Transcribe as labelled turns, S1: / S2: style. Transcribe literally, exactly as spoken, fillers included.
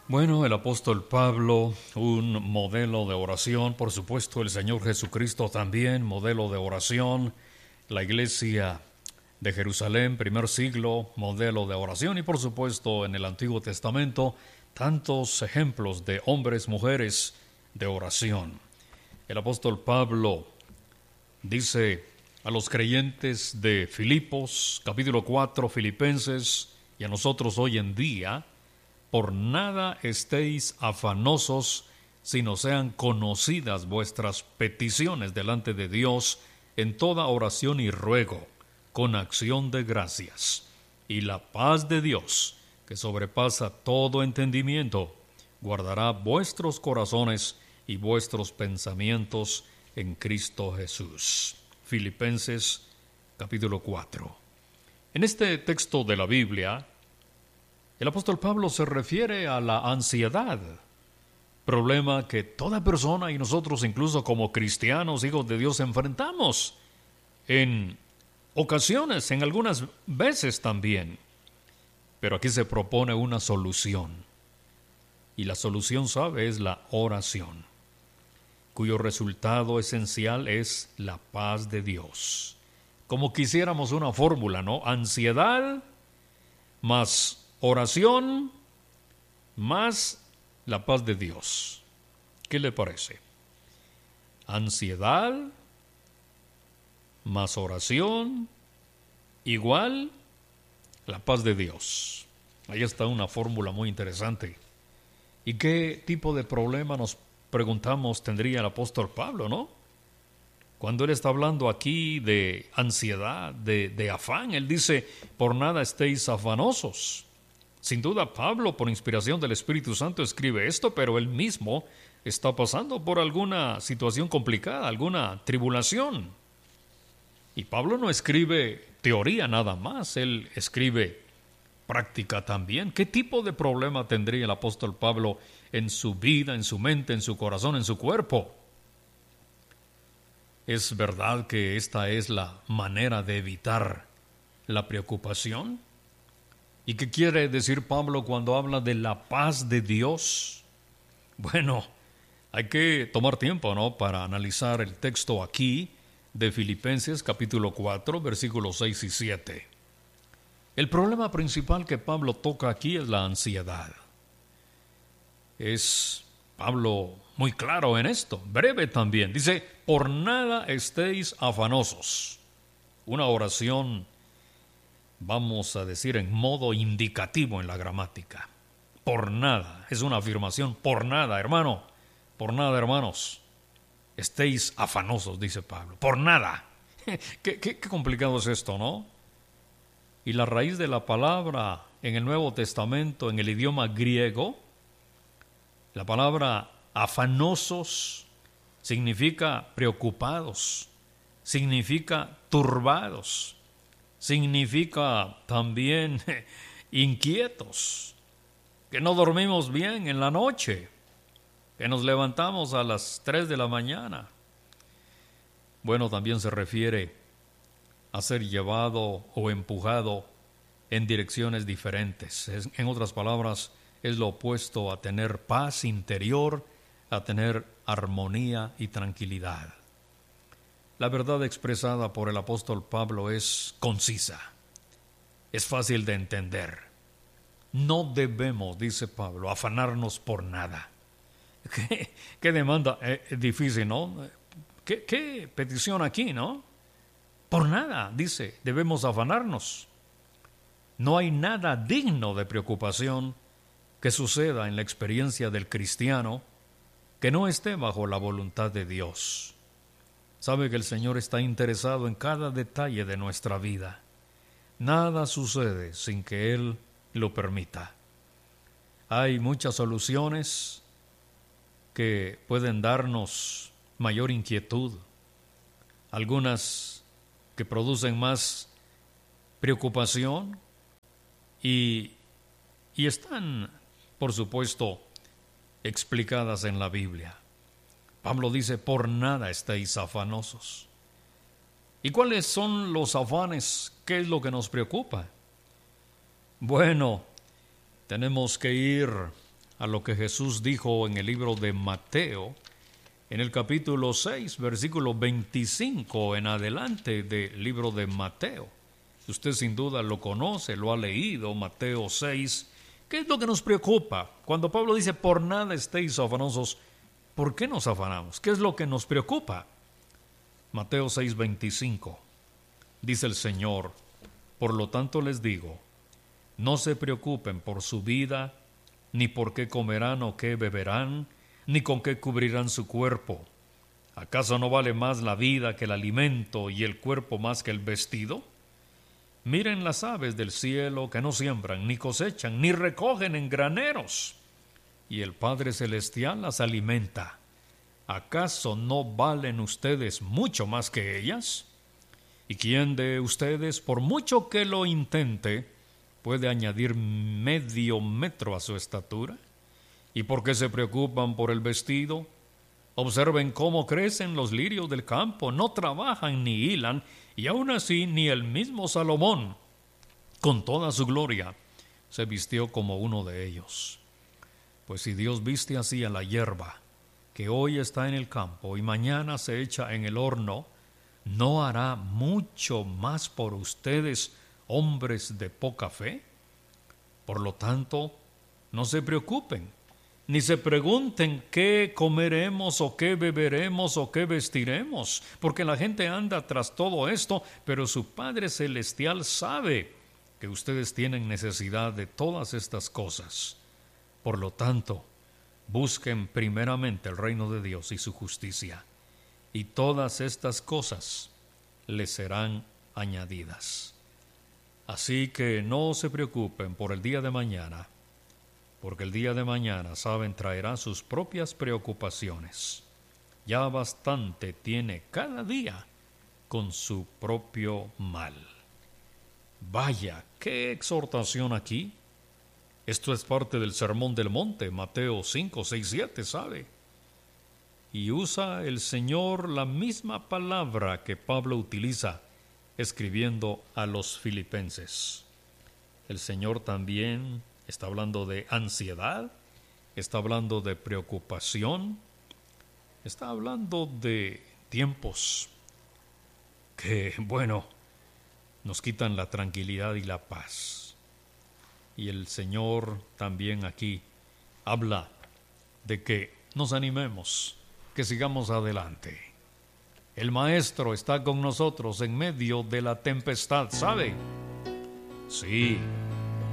S1: Bueno, el apóstol Pablo, un modelo de oración, por supuesto el Señor Jesucristo también, modelo de oración, la iglesia de Jerusalén, primer siglo, modelo de oración y por supuesto en el Antiguo Testamento, tantos ejemplos de hombres, mujeres de oración. El apóstol Pablo dice a los creyentes de Filipos, capítulo cuatro, Filipenses, y a nosotros hoy en día: por nada estéis afanosos, sino sean conocidas vuestras peticiones delante de Dios en toda oración y ruego, con acción de gracias. Y la paz de Dios, que sobrepasa todo entendimiento, guardará vuestros corazones y vuestros pensamientos en Cristo Jesús. Filipenses capítulo cuatro. En este texto de la Biblia, el apóstol Pablo se refiere a la ansiedad, problema que toda persona y nosotros incluso como cristianos, hijos de Dios, enfrentamos en ocasiones, en algunas veces también. Pero aquí se propone una solución. Y la solución, ¿sabe?, es la oración, cuyo resultado esencial es la paz de Dios. Como quisiéramos una fórmula, ¿no? Ansiedad más oración más la paz de Dios. ¿Qué le parece? Ansiedad más oración igual la paz de Dios. Ahí está una fórmula muy interesante. ¿Y qué tipo de problema, nos preguntamos, tendría el apóstol Pablo, no? Cuando él está hablando aquí de ansiedad, de, de afán, él dice: por nada estéis afanosos. Sin duda, Pablo, por inspiración del Espíritu Santo, escribe esto, pero él mismo está pasando por alguna situación complicada, alguna tribulación. Y Pablo no escribe teoría nada más, él escribe práctica también. ¿Qué tipo de problema tendría el apóstol Pablo en su vida, en su mente, en su corazón, en su cuerpo? ¿Es verdad que esta es la manera de evitar la preocupación? ¿Y qué quiere decir Pablo cuando habla de la paz de Dios? Bueno, hay que tomar tiempo, ¿no?, para analizar el texto aquí de Filipenses capítulo cuatro, versículos seis y siete. El problema principal que Pablo toca aquí es la ansiedad. Es Pablo muy claro en esto, breve también. Dice: por nada estéis afanosos. Una oración, vamos a decir, en modo indicativo en la gramática. Por nada, es una afirmación. Por nada, hermano, por nada, hermanos, estéis afanosos, dice Pablo. Por nada. ¿Qué, qué, qué complicado es esto, ¿no? Y la raíz de la palabra en el Nuevo Testamento, en el idioma griego, la palabra afanosos significa preocupados, significa turbados, significa también inquietos, que no dormimos bien en la noche, que nos levantamos a las tres de la mañana. Bueno, también se refiere a ser llevado o empujado en direcciones diferentes. Es, en otras palabras, es lo opuesto a tener paz interior, a tener armonía y tranquilidad. La verdad expresada por el apóstol Pablo es concisa, es fácil de entender. No debemos, dice Pablo, afanarnos por nada. ¿Qué, qué demanda eh, difícil, ¿no? ¿Qué, qué petición aquí, no? Por nada, dice, debemos afanarnos. No hay nada digno de preocupación que suceda en la experiencia del cristiano que no esté bajo la voluntad de Dios. Sabe que el Señor está interesado en cada detalle de nuestra vida. Nada sucede sin que Él lo permita. Hay muchas soluciones que pueden darnos mayor inquietud, algunas que producen más preocupación y, y están, por supuesto, explicadas en la Biblia. Pablo dice: por nada estéis afanosos. ¿Y cuáles son los afanes? ¿Qué es lo que nos preocupa? Bueno, tenemos que ir a lo que Jesús dijo en el libro de Mateo, en el capítulo seis, versículo veinticinco en adelante del libro de Mateo. Usted sin duda lo conoce, lo ha leído, Mateo seis. ¿Qué es lo que nos preocupa? Cuando Pablo dice, por nada estéis afanosos, ¿por qué nos afanamos? ¿Qué es lo que nos preocupa? Mateo seis, veinticinco. Dice el Señor, por lo tanto les digo, no se preocupen por su vida, ni por qué comerán o qué beberán, ni con qué cubrirán su cuerpo. ¿Acaso no vale más la vida que el alimento y el cuerpo más que el vestido? Miren las aves del cielo que no siembran, ni cosechan, ni recogen en graneros, y el Padre Celestial las alimenta. ¿Acaso no valen ustedes mucho más que ellas? ¿Y quién de ustedes, por mucho que lo intente, puede añadir medio metro a su estatura? ¿Y por qué se preocupan por el vestido? Observen cómo crecen los lirios del campo, no trabajan ni hilan, y aun así ni el mismo Salomón, con toda su gloria, se vistió como uno de ellos. Pues si Dios viste así a la hierba, que hoy está en el campo y mañana se echa en el horno, ¿no hará mucho más por ustedes, hombres de poca fe? Por lo tanto, no se preocupen, ni se pregunten qué comeremos o qué beberemos o qué vestiremos, porque la gente anda tras todo esto, pero su Padre Celestial sabe que ustedes tienen necesidad de todas estas cosas. Por lo tanto, busquen primeramente el reino de Dios y su justicia, y todas estas cosas les serán añadidas. Así que no se preocupen por el día de mañana, porque el día de mañana, saben, traerá sus propias preocupaciones. Ya bastante tiene cada día con su propio mal. Vaya, qué exhortación aquí. Esto es parte del Sermón del Monte, Mateo cinco, seis, siete, ¿sabe? Y usa el Señor la misma palabra que Pablo utiliza escribiendo a los filipenses. El Señor también está hablando de ansiedad, está hablando de preocupación, está hablando de tiempos que, bueno, nos quitan la tranquilidad y la paz. Y el Señor también aquí habla de que nos animemos, que sigamos adelante. El Maestro está con nosotros en medio de la tempestad, ¿sabe? Sí,